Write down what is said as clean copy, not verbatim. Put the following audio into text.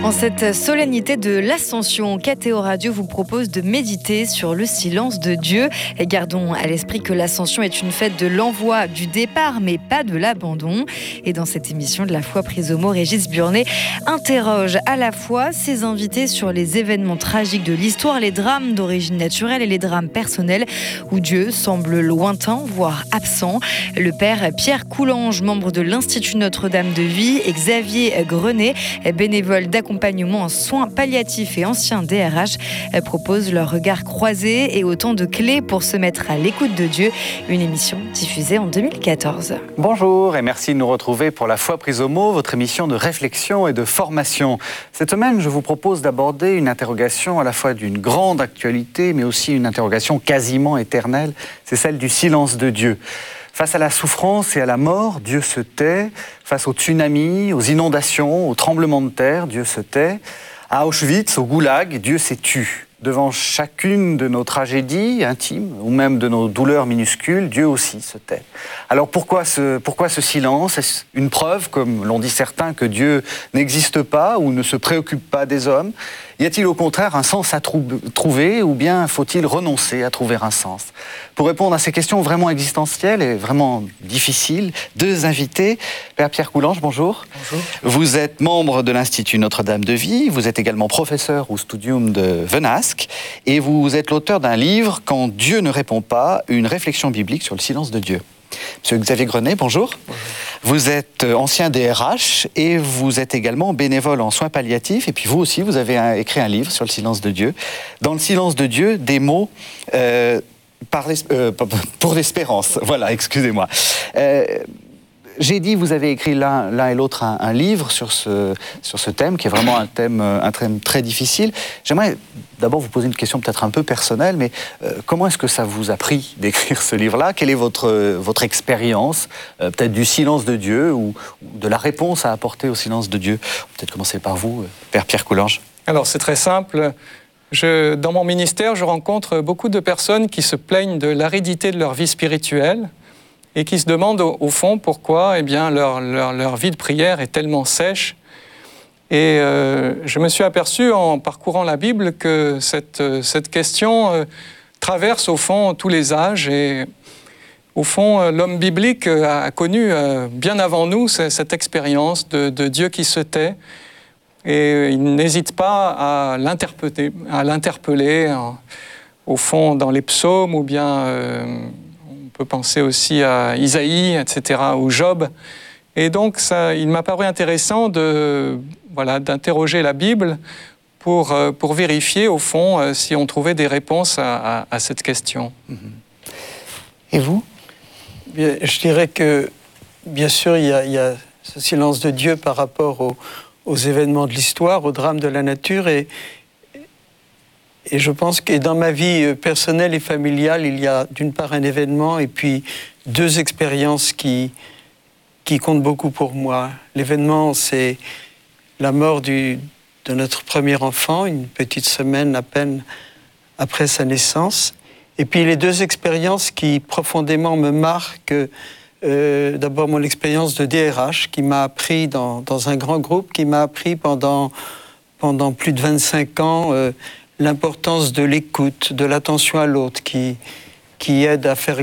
En cette solennité de l'Ascension, KTO Radio vous propose de méditer sur le silence de Dieu. Et gardons à l'esprit que l'Ascension est une fête de l'envoi, du départ, mais pas de l'abandon. Et dans cette émission de La Foi prise au mot, Régis Burnet interroge à la fois ses invités sur les événements tragiques de l'histoire, les drames d'origine naturelle et les drames personnels où Dieu semble lointain, voire absent. Le père Pierre Coulange, membre de l'Institut Notre-Dame de Vie, et Xavier Grenet, bénévole d'accompagnement en soins palliatifs et ancien DRH, proposent leur regard croisé et autant de clés pour se mettre à l'écoute de Dieu. Une émission diffusée en 2014. Bonjour et merci de nous retrouver pour La Foi prise au mot, votre émission de réflexion et de formation. Cette semaine, je vous propose d'aborder une interrogation à la fois d'une grande actualité, mais aussi une interrogation quasiment éternelle. C'est celle du silence de Dieu. Face à la souffrance et à la mort, Dieu se tait. Face aux tsunamis, aux inondations, aux tremblements de terre, Dieu se tait. À Auschwitz, au goulag, Dieu s'est tu. Devant chacune de nos tragédies intimes, ou même de nos douleurs minuscules, Dieu aussi se tait. Alors pourquoi ce silence? Est-ce une preuve, comme l'ont dit certains, que Dieu n'existe pas ou ne se préoccupe pas des hommes? Y a-t-il au contraire un sens à trouver ou bien faut-il renoncer à trouver un sens? Pour répondre à ces questions vraiment existentielles et vraiment difficiles, deux invités. Père Pierre Coulange, bonjour. Bonjour. Vous êtes membre de l'Institut Notre-Dame de Vie, vous êtes également professeur au Studium de Venasque et vous êtes l'auteur d'un livre « Quand Dieu ne répond pas, une réflexion biblique sur le silence de Dieu ». Monsieur Xavier Grenet, bonjour. Bonjour. Vous êtes ancien DRH et vous êtes également bénévole en soins palliatifs. Et puis vous aussi, vous avez écrit un livre sur le silence de Dieu. Dans le silence de Dieu, des mots pour l'espérance. Voilà, excusez-moi. J'ai dit, vous avez écrit l'un et l'autre un livre sur ce thème, qui est vraiment un thème très difficile. J'aimerais d'abord vous poser une question peut-être un peu personnelle, mais comment est-ce que ça vous a pris d'écrire ce livre-là? Quelle est votre expérience, peut-être du silence de Dieu ou de la réponse à apporter au silence de Dieu? Peut-être commencer par vous, Père Pierre Coulange. Alors, c'est très simple. Dans mon ministère, je rencontre beaucoup de personnes qui se plaignent de l'aridité de leur vie spirituelle et qui se demandent au fond pourquoi leur vie de prière est tellement sèche. Et je me suis aperçu en parcourant la Bible que cette question traverse au fond tous les âges. Et au fond, l'homme biblique a connu bien avant nous cette expérience de Dieu qui se tait. Et il n'hésite pas à l'interpeller au fond dans les psaumes ou bien... On peut penser aussi à Isaïe, etc., ou Job. Et donc, il m'a paru intéressant d'interroger la Bible pour vérifier, au fond, si on trouvait des réponses à cette question. Et vous? Bien, je dirais que, bien sûr, il y a ce silence de Dieu par rapport aux événements de l'histoire, aux drames de la nature, et je pense que dans ma vie personnelle et familiale, il y a d'une part un événement et puis deux expériences qui comptent beaucoup pour moi. L'événement, c'est la mort de notre premier enfant, une petite semaine à peine après sa naissance. Et puis les deux expériences qui profondément me marquent, d'abord mon expérience de DRH qui m'a appris dans un grand groupe, qui m'a appris pendant plus de 25 ans l'importance de l'écoute, de l'attention à l'autre, qui aide à faire